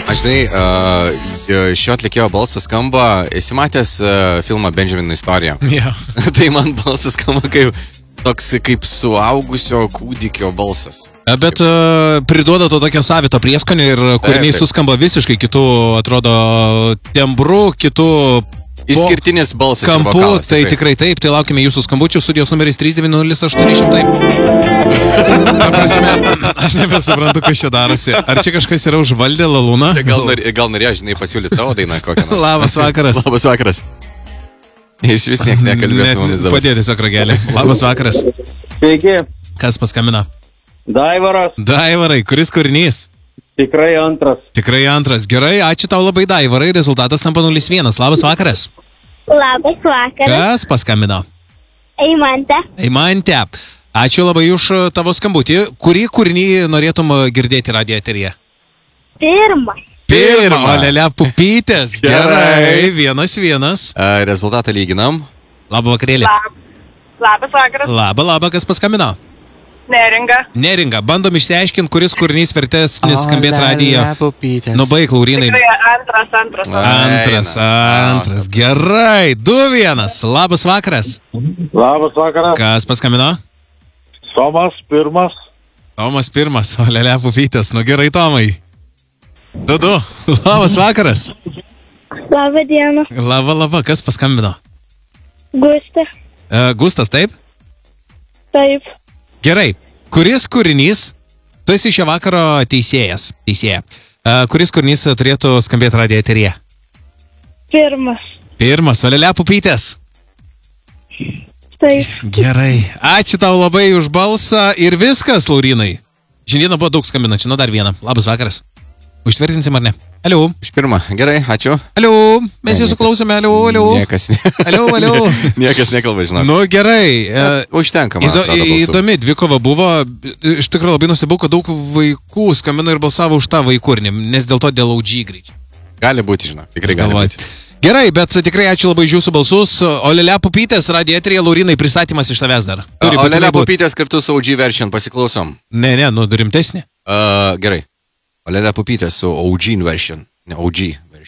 Aš žinai, šio atlikėjo balsas skamba, esi matęs filmą Benjamino istorija. Yeah. Tai man balsas skamba toks kaip suaugusio kūdikio balsas. Bet priduoda to tokio savito prieskonio ir kūriniai suskamba visiškai kitų, atrodo, tembrų, kitų išskirtinis balsas kampu, ir vokalas. Tai tikrai taip, tai laukime jūsų skambučių, studijos numeris 3900800. Prasme, aš nebesuprantu, kas čia darosi. Ar čia kažkas yra užvaldę lalūną? Gal norėjo, žinai, pasiūlyti savo dainą kokią nors. Labas vakaras. Labas vakaras. Iš vis niek nekalbės su mumis dabar. Padėti tiesiog ragelį. Labas vakaras. Sveiki. Kas paskambina? Daivaras. Daivarai, kuris kūrinys? Tikrai antras. Tikrai antras. Gerai, ačiū tau labai, Daivarai. Rezultatas tampa 0-1. Labas vakaras. Labas vakaras. Kas paskambino? Eimantė. Eimantė. Ačiū labai už tavo skambutį. Kurį kūrinį norėtum girdėti radijo eteryje? Pirmas. Olelė pupytės. Gerai, 1-1. Rezultatą lyginam. Labą vakarėlį. Labas vakaras. Labą, kas paskambino? Neringa. Bandom išsiaiškinti, kuris kūrinys vertesnis skambėti radijo. Nubaik, Laurinai. Antras. Gerai, 2-1. Labas vakaras. Labas vakaras. Kas paskambino? Tomas pirmas. Olelė pupytės. Nu gerai, Tomai. 2-2. Labas vakaras. Labą dieną. Laba. Kas paskambino? Gustė. Gustas, taip? Taip. Gerai. Kuris kūrinys, tu esi šio vakaro teisėja. Kuris kūrinys turėtų skambėti radijo eteryje? Pirmas. Olelė pupytės. Taip. Gerai. Ačiū tau labai už balsą ir viskas, Laurinai. Šiandieną buvo daug skambinančių. Nu dar vieną. Labas vakaras. Užtvirtinsim ar ne? Aliu. Iš pirmą. Gerai, ačiū. Aliu. Mes jūsų klausome. Aliu. Aliu. Niekas nekalba, žinau. Nu gerai. Užtenka, man atrodo, balsų. Įdomi dvikova buvo. Iš tikrųjų labai nustebau, kad daug vaikų skambino ir balsavo už tą vaikurnį, nes dėl to dėl OG greičiau. Gali būti, žinau. Tikrai gali būti. Gerai, bet tikrai ačiū labai už jūsų balsus. Olelė pupytės, radijo eteryje, Laurinai, pristatymas iš tavęs dar. Olelė pupytės kartu su OG version, pasiklausom. Ne, nu rimtesnė. Gerai. Olelė pupytės su OG version. Ne, OG.